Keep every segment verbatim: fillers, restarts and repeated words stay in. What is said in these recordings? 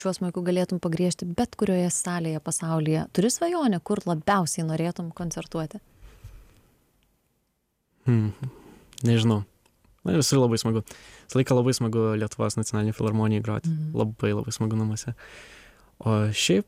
šiuo smuiku galėtum pagriežti bet kurioje salėje pasaulyje. Turi svajonę, kur labiausiai norėtum koncertuoti? Hmm. Nežinau. Man visur labai smagu. Visą laiką labai smagu Lietuvos nacionalinėje filharmonijoje groti. Mm. Labai labai smagu namuose. O šiaip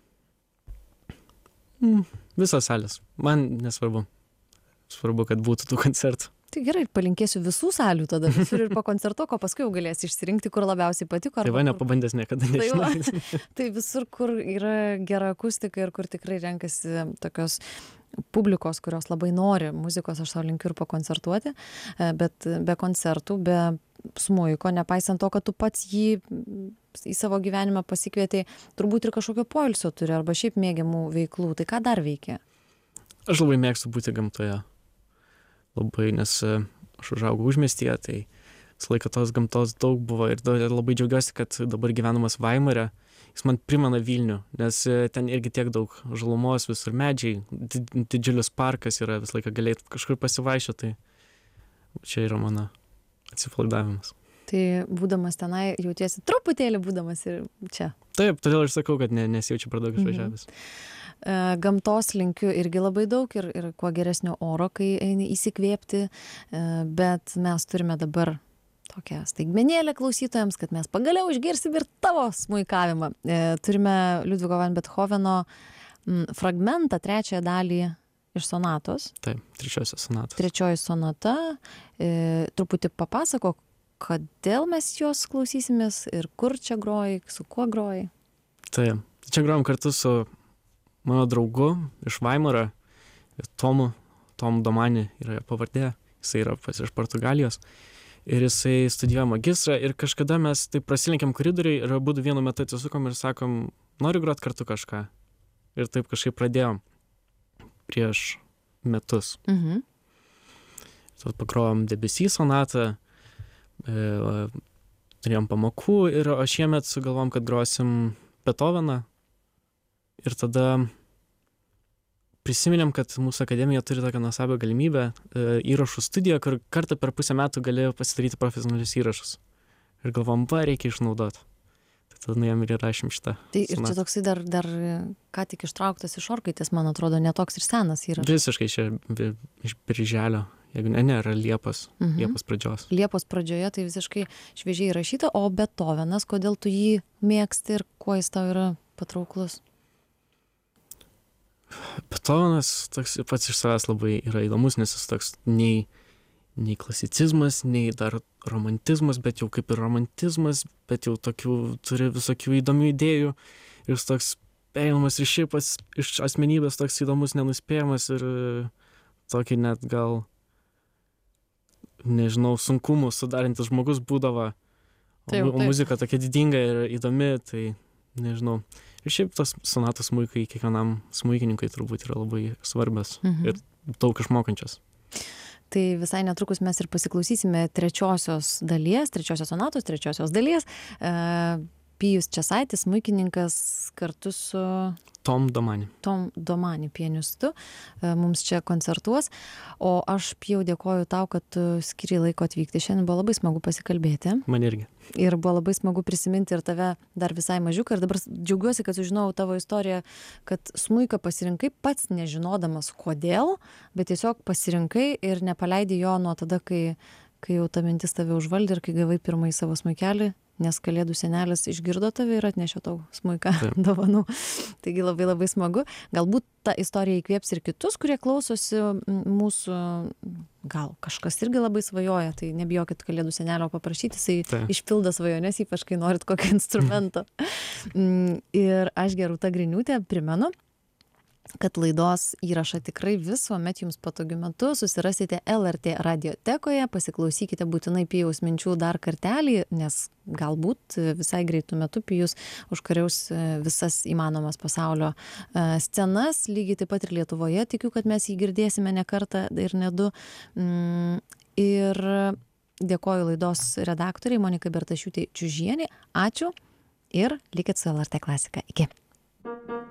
mm, visos salės. Man nesvarbu. Svarbu, kad būtų tų koncertų. Tai gerai, palinkėsiu visų salių tada visur ir pakoncertuok, o paskui jau galėsi išsirinkti, kur labiausiai patiko. Tai va, nepabandęs niekada nežinau. Tai, tai visur, kur yra gera akustika ir kur tikrai renkasi tokios publikos, kurios labai nori muzikos, aš savo linkiu ir pakoncertuoti, bet be koncertų, be smuiko, nepaisant to, kad tu pats jį į savo gyvenimą pasikvietei, turbūt ir kažkokio poilsio turi, arba šiaip mėgiamų veiklų. Tai ką dar veikia? Aš labai mėgstu būti gamtoje. Labai, nes aš užaugau užmiestyje, tai visą laiką tos gamtos daug buvo ir labai džiaugiuosi, kad dabar gyvenamas Vaimare, jis man primena Vilnių, nes ten irgi tiek daug žalumos, visur medžiai, didžiulis parkas yra, visą laiką galėtų kažkur pasivaiščioti, tai čia yra mano atsipalaidavimas. Tai būdamas tenai jautiesi truputėlį būdamas ir čia. Taip, todėl aš sakau, kad ne, nesijaučiu per daug išvažiavęs. Mhm. Gamtos linkiu irgi labai daug ir, ir kuo geresnio oro, kai eini įsikvėpti, bet mes turime dabar tokią staigmenėlę klausytojams, kad mes pagaliau išgirsim ir tavo smuikavimą. Turime Liudviko van Bethoveno fragmentą, trečiąją dalį iš sonatos. Taip, trečiosios sonatos. Trečioji sonata. Truputį papasako, kodėl mes jos klausysimės ir kur čia groji, su kuo groji. Taip, čia grojom kartu su mano draugu iš Vaimaro, Tomu, Tom Domani yra pavardė, jisai yra pas iš Portugalijos ir jisai studijuoja magistrą ir kažkada mes taip prasilenkėm koridoriai ir abudu vienu metu atsisukom ir sakom, noriu grot kartu kažką. Ir taip kažkaip pradėjom prieš metus. Mhm. Tad pagrojom Debussy sonatą, e, turėjom pamokų ir o šiemet sugalvom, kad grosim Beethoveną. Ir tada prisiminėm, kad mūsų akademija turi tokią nuostabią galimybę e, įrašų studiją, kur kartą per pusę metų gali pasidaryti profesionalius įrašus. Ir galvom, va, reikia išnaudoti. Tai tada nuėjom ir įrašėm šitą. Tai ir čia toksai dar, dar ką tik ištrauktas iš orkaitės, man atrodo, netoks ir senas įrašas. Visiškai čia iš birželio. Jeigu ne, ne, yra Liepos, mhm. Liepos pradžios. Liepos pradžioje tai visiškai šviežiai įrašyta, o Beethovenas, kodėl tu jį mėgsti ir kuo jis tau yra patrauklus? Beethovenas toks pats iš savęs labai yra įdomus, nes jis toks nei, nei klasicizmas, nei dar romantizmas, bet jau kaip ir romantizmas, bet jau tokių turi visokių įdomių idėjų. Ir jis toks perėjimas iš šiaip iš asmenybės toks įdomus, nenuspėjamas ir tokį net gal, nežinau, sunkumų sudarantis žmogus būdavo. O, taip, taip. O muzika tokia didinga ir įdomi, tai nežinau. Ir šiaip tos sonatos smuikai kiekvienam smuikininkui turbūt yra labai svarbios mhm. ir daug išmokančios. Tai visai netrukus mes ir pasiklausysime trečiosios dalies, trečiosios sonatos, trečiosios dalies. E, Pijus Česaitis, smuikininkas kartu su Tom Domani. Tom Domani pianistu e, mums čia koncertuos. O aš, Pijau, dėkoju tau, kad tu skiri laiko atvykti. Šiandien buvo labai smagu pasikalbėti. Man irgi. Ir buvo labai smagu prisiminti ir tave dar visai mažiuką. Ir dabar džiaugiuosi, kad sužinojau tavo istoriją, kad smuiką pasirinkai pats nežinodamas kodėl, bet tiesiog pasirinkai ir nepaleidai jo nuo tada, kai, kai jau ta mintis tave užvaldė ir kai gavai pirmąjį savo smuikelį, nes Kalėdų senelis išgirdo tave ir atnešė tau smuiką dovanų. Taigi labai labai smagu. Galbūt ta istorija įkvėps ir kitus, kurie klausosi mūsų, gal kažkas irgi labai svajoja, tai nebijokit Kalėdų senelio paprašyti, jisai tai išpildo svajones, ypač kai norit kokio instrumento. Ir aš, Gerūta Griniūtė, primenu, kad laidos įrašą tikrai visuomet jums patogiu metu susirasite L R T radiotekoje, pasiklausykite būtinai Pijaus minčių dar kartelį, nes galbūt visai greitų metų Pijus užkariaus visas įmanomas pasaulio scenas, lygiai taip pat ir Lietuvoje, tikiu, kad mes jį girdėsime ne kartą ir ne du. Ir dėkoju laidos redaktoriai Monikai Bertašiūtei Čiužienei, ačiū ir likit su L R T klasika. Iki.